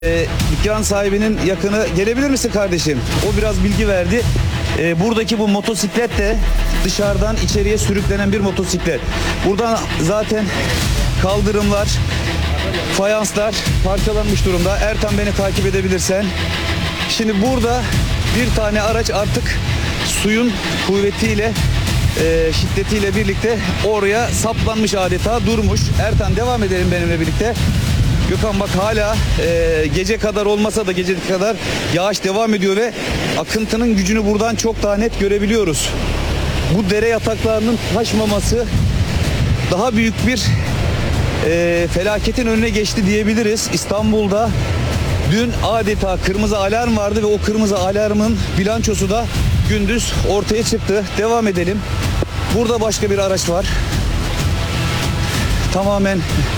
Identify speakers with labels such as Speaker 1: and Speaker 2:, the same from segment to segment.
Speaker 1: Dükkan sahibinin yakını, gelebilir misin kardeşim? O biraz bilgi verdi. Buradaki bu motosiklet de dışarıdan içeriye sürüklenen bir motosiklet. Buradan zaten kaldırımlar, fayanslar parçalanmış durumda. Ertan, beni takip edebilirsen. Şimdi burada bir tane araç artık suyun kuvvetiyle, şiddetiyle birlikte oraya saplanmış, adeta durmuş. Ertan, devam edelim benimle birlikte. Gökhan bak, hala gece kadar olmasa da gece kadar yağış devam ediyor ve akıntının gücünü buradan çok daha net görebiliyoruz. Bu dere yataklarının taşmaması daha büyük bir felaketin önüne geçti diyebiliriz. İstanbul'da dün adeta kırmızı alarm vardı ve o kırmızı alarmın bilançosu da gündüz ortaya çıktı. Devam edelim. Burada başka bir araç var. Tamamen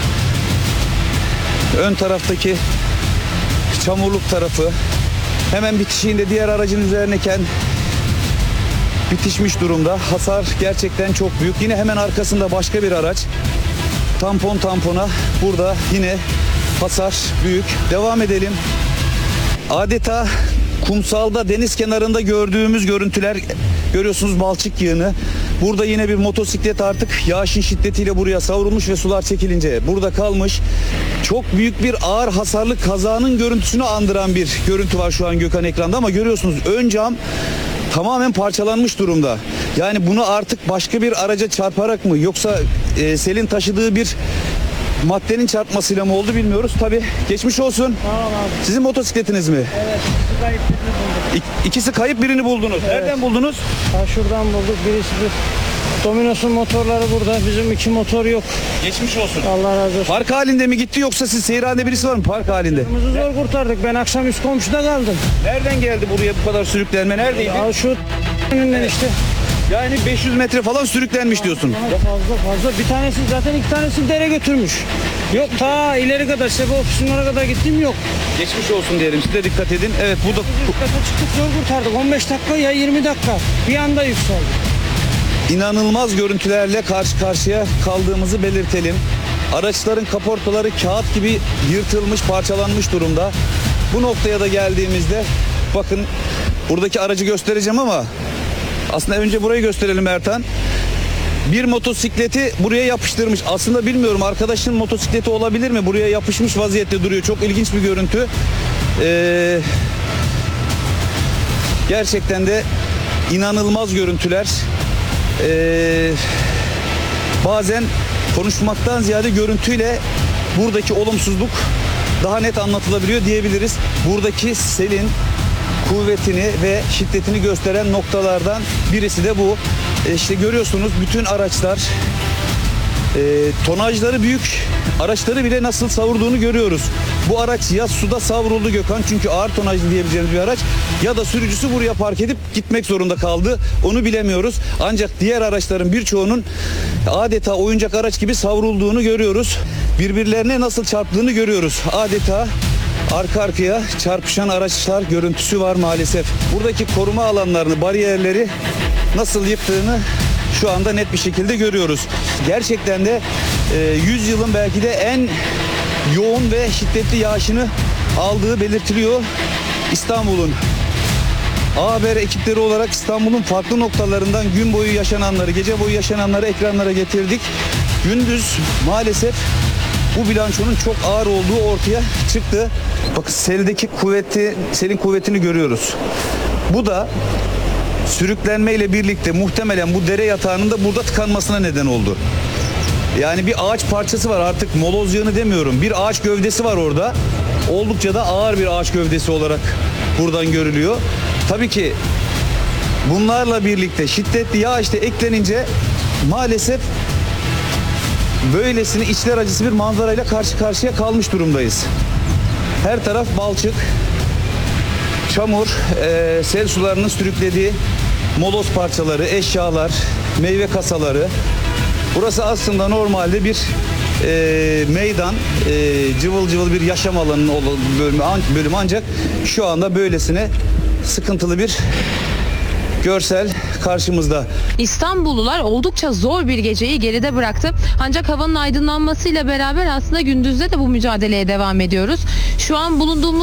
Speaker 1: ön taraftaki çamurluk tarafı hemen bitişiğinde diğer aracın üzerineyken bitişmiş durumda. Hasar gerçekten çok büyük. Yine hemen arkasında başka bir araç. Tampon tampona burada yine hasar büyük. Devam edelim. Adeta kumsalda, deniz kenarında gördüğümüz görüntüler, görüyorsunuz balçık yığını. Burada yine bir motosiklet artık yağışın şiddetiyle buraya savrulmuş ve sular çekilince burada kalmış. Çok büyük bir ağır hasarlı kazanın görüntüsünü andıran bir görüntü var şu an Gökhan ekranda, ama görüyorsunuz ön cam tamamen parçalanmış durumda. Yani bunu artık başka bir araca çarparak mı, yoksa selin taşıdığı bir maddenin çarpmasıyla mı oldu bilmiyoruz. Tabii geçmiş olsun.
Speaker 2: Tamam abi.
Speaker 1: Sizin motosikletiniz mi?
Speaker 2: Evet, ikisi kayıp birini bulduk.
Speaker 1: İkisi kayıp, birini buldunuz.
Speaker 2: Evet.
Speaker 1: Nereden buldunuz?
Speaker 2: Ha, şuradan bulduk. Birisi bir Dominos'un motorları burada. Bizim iki motor yok.
Speaker 1: Geçmiş olsun.
Speaker 2: Allah razı olsun.
Speaker 1: Park halinde mi gitti, yoksa siz seyirhanede birisi var mı park halinde?
Speaker 2: Kırmızı zor kurtardık. Ben akşam üst komşuda kaldım.
Speaker 1: Nereden geldi buraya bu kadar sürüklenme? Neredeydi?
Speaker 2: Ya şu önünden işte.
Speaker 1: Yani 500 metre falan sürüklenmiş diyorsun.
Speaker 2: Fazla. Bir tanesi, zaten iki tanesi dere götürmüş. Yok, ta ileri kadar, Sebe ofisinin oraya kadar gittim, yok.
Speaker 1: Geçmiş olsun diyelim. Siz de dikkat edin. Evet, bu da
Speaker 2: Üst kata çıktık, zor kurtardık. 15 dakika ya 20 dakika. Bir anda yükseldi.
Speaker 1: inanılmaz görüntülerle karşı karşıya kaldığımızı belirtelim. Araçların kaportaları kağıt gibi yırtılmış, parçalanmış durumda. Bu noktaya da geldiğimizde bakın, buradaki aracı göstereceğim ama aslında önce burayı gösterelim Ertan. Bir motosikleti buraya yapıştırmış. Aslında bilmiyorum, arkadaşın motosikleti olabilir mi? Buraya yapışmış vaziyette duruyor. Çok ilginç bir görüntü. Gerçekten de inanılmaz görüntüler. Bazen konuşmaktan ziyade görüntüyle buradaki olumsuzluk daha net anlatılabiliyor diyebiliriz. Buradaki selin kuvvetini ve şiddetini gösteren noktalardan birisi de bu. İşte görüyorsunuz bütün araçlar, tonajları büyük araçları bile nasıl savurduğunu görüyoruz. Bu araç ya suda savruldu Gökhan, çünkü ağır tonajlı diyebileceğimiz bir araç, ya da sürücüsü buraya park edip gitmek zorunda kaldı. Onu bilemiyoruz. Ancak diğer araçların birçoğunun adeta oyuncak araç gibi savrulduğunu görüyoruz. Birbirlerine nasıl çarptığını görüyoruz. Adeta arka arkaya çarpışan araçlar görüntüsü var maalesef. Buradaki koruma alanlarını, bariyerleri nasıl yıktığını şu anda net bir şekilde görüyoruz. Gerçekten de 100 yılın belki de en yoğun ve şiddetli yağışını aldığı belirtiliyor İstanbul'un. A Haber ekipleri olarak İstanbul'un farklı noktalarından gün boyu yaşananları, gece boyu yaşananları ekranlara getirdik. Gündüz maalesef bu bilançonun çok ağır olduğu ortaya çıktı. Bakın seldeki kuvveti, selin kuvvetini görüyoruz. Bu da sürüklenmeyle birlikte muhtemelen bu dere yatağının da burada tıkanmasına neden oldu. Yani bir ağaç parçası var, artık moloz yığını demiyorum. Bir ağaç gövdesi var orada. Oldukça da ağır bir ağaç gövdesi olarak buradan görülüyor. Tabii ki bunlarla birlikte şiddetli yağış da eklenince maalesef böylesine içler acısı bir manzarayla karşı karşıya kalmış durumdayız. Her taraf balçık, çamur, sel sularının sürüklediği moloz parçaları, eşyalar, meyve kasaları. Burası aslında normalde bir meydan, cıvıl cıvıl bir yaşam alanının bölümü, ancak şu anda böylesine sıkıntılı bir görsel karşımızda.
Speaker 3: İstanbullular oldukça zor bir geceyi geride bıraktı. Ancak havanın aydınlanmasıyla beraber aslında gündüzde de bu mücadeleye devam ediyoruz. Şu an bulunduğumuz